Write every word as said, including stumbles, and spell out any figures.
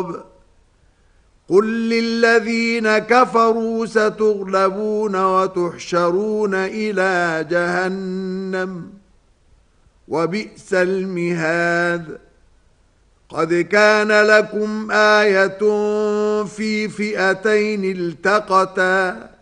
قل للذين كفروا ستغلبون وتحشرون إلى جهنم وبئس المهاد قد كان لكم آية في فئتين التقتا